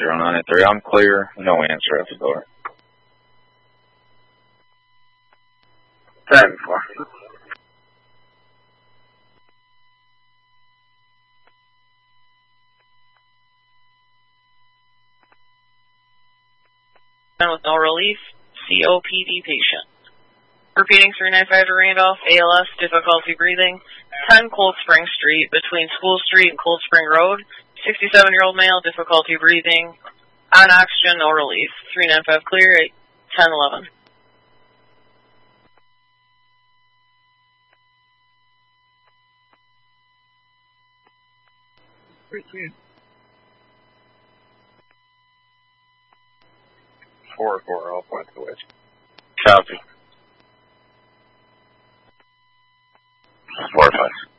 0983. I'm clear. No answer at the door. 10-4. With no relief, COPD patient. Repeating 395 to Randolph, ALS, difficulty breathing, 10 Cold Spring Street, between School Street and Cold Spring Road, 67-year-old male, difficulty breathing, on oxygen, no relief. 395 clear, 1011. Clear. 4-4, all points to which. Copy. 4-5.